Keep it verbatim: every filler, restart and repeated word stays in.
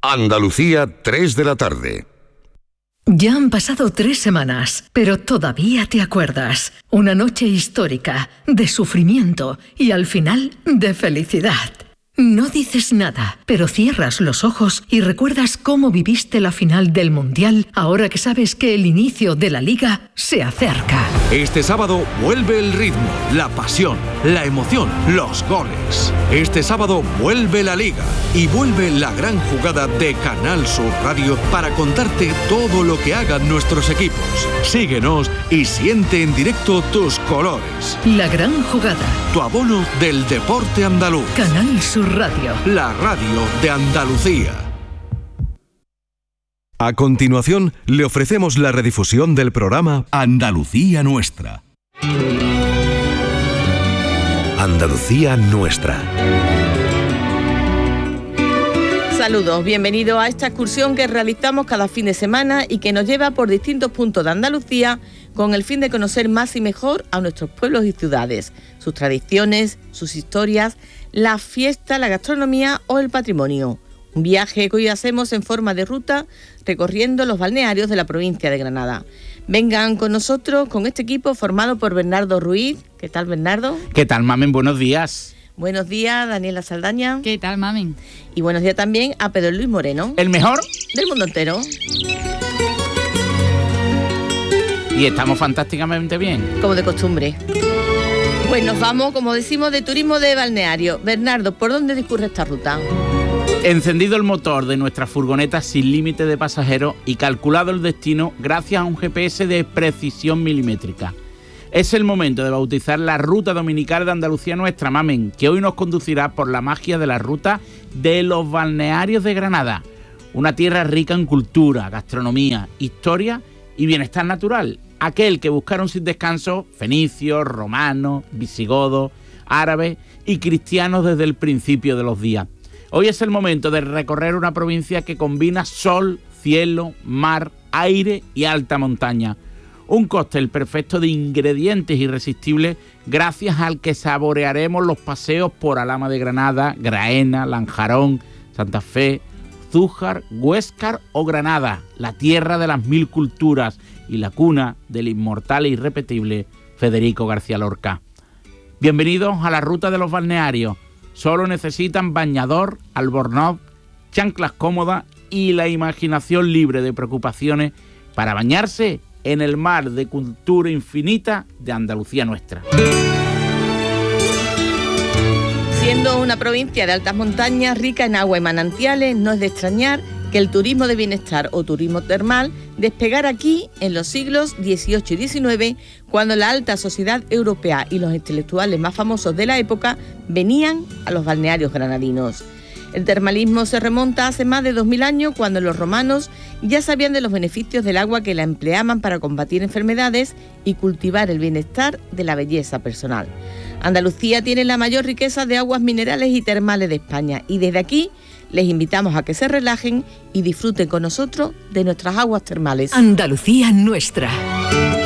Andalucía, tres de la tarde. Ya han pasado tres semanas, pero todavía te acuerdas. Una noche histórica, de sufrimiento y al final de felicidad. No dices nada, pero cierras los ojos y recuerdas cómo viviste la final del Mundial ahora que sabes que el inicio de la Liga se acerca. Este sábado vuelve el ritmo, la pasión, la emoción, los goles. Este sábado vuelve la Liga y vuelve la gran jugada de Canal Sur Radio para contarte todo lo que hagan nuestros equipos. Síguenos y siente en directo tus colores. La gran jugada. Tu abono del deporte andaluz. Canal Sur Radio. La radio de Andalucía. A continuación, le ofrecemos la redifusión del programa Andalucía Nuestra. Andalucía Nuestra. Saludos, bienvenidos a esta excursión que realizamos cada fin de semana y que nos lleva por distintos puntos de Andalucía con el fin de conocer más y mejor a nuestros pueblos y ciudades, sus tradiciones, sus historias, la fiesta, la gastronomía o el patrimonio. Un viaje que hoy hacemos en forma de ruta recorriendo los balnearios de la provincia de Granada. Vengan con nosotros con este equipo formado por Bernardo Ruiz. ¿Qué tal, Bernardo? ¿Qué tal, Mamen? Buenos días. Buenos días, Daniela Saldaña. ¿Qué tal, Mamen? Y buenos días también a Pedro Luis Moreno. ¿El mejor? Del mundo entero. Y estamos fantásticamente bien. Como de costumbre. Pues nos vamos, como decimos, de turismo de balneario. Bernardo, ¿por dónde discurre esta ruta? Encendido el motor de nuestra furgoneta sin límite de pasajeros y calculado el destino gracias a un G P S de precisión milimétrica. Es el momento de bautizar la ruta dominical de Andalucía Nuestra, Mamen, que hoy nos conducirá por la magia de la ruta de los balnearios de Granada. Una tierra rica en cultura, gastronomía, historia y bienestar natural. Aquel que buscaron sin descanso fenicios, romanos, visigodos, árabes y cristianos desde el principio de los días. Hoy es el momento de recorrer una provincia que combina sol, cielo, mar, aire y alta montaña. Un cóctel perfecto de ingredientes irresistibles gracias al que saborearemos los paseos por Alhama de Granada, Graena, Lanjarón, Santa Fe, Zújar, Huéscar o Granada, la tierra de las mil culturas y la cuna del inmortal e irrepetible Federico García Lorca. Bienvenidos a la ruta de los balnearios. Solo necesitan bañador, albornoz, chanclas cómodas y la imaginación libre de preocupaciones para bañarse en el mar de cultura infinita de Andalucía Nuestra. Siendo una provincia de altas montañas rica en agua y manantiales, no es de extrañar que el turismo de bienestar o turismo termal despegara aquí en los siglos dieciocho y diecinueve, cuando la alta sociedad europea y los intelectuales más famosos de la época venían a los balnearios granadinos. El termalismo se remonta hace más de dos mil años, cuando los romanos ya sabían de los beneficios del agua que la empleaban para combatir enfermedades y cultivar el bienestar de la belleza personal. Andalucía tiene la mayor riqueza de aguas minerales y termales de España y desde aquí les invitamos a que se relajen y disfruten con nosotros de nuestras aguas termales. Andalucía Nuestra.